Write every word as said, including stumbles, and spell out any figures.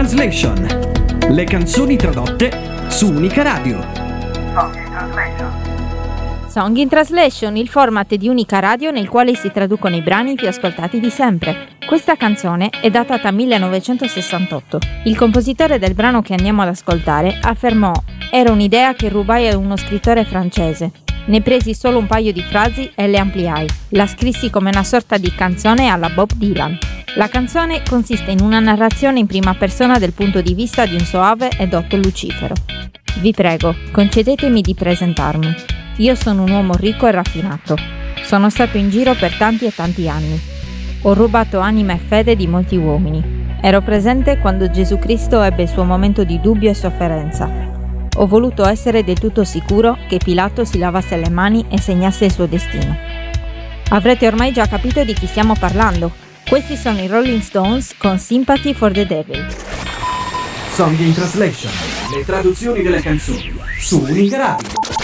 Translation. Le canzoni tradotte su Unica Radio. Song in Translation. Song in Translation, il format di Unica Radio nel quale si traducono i brani più ascoltati di sempre. Questa canzone è datata millenovecentosessantotto. Il compositore del brano che andiamo ad ascoltare affermò: «Era un'idea che rubai a uno scrittore francese. Ne presi solo un paio di frasi e le ampliai. La scrissi come una sorta di canzone alla Bob Dylan». La canzone consiste in una narrazione in prima persona del punto di vista di un soave e dotto Lucifero. Vi prego, concedetemi di presentarmi. Io sono un uomo ricco e raffinato. Sono stato in giro per tanti e tanti anni. Ho rubato anima e fede di molti uomini. Ero presente quando Gesù Cristo ebbe il suo momento di dubbio e sofferenza. Ho voluto essere del tutto sicuro che Pilato si lavasse le mani e segnasse il suo destino. Avrete ormai già capito di chi stiamo parlando. Questi sono i Rolling Stones con Sympathy for the Devil. Song in Translation. Le traduzioni delle canzoni su Unica Radio.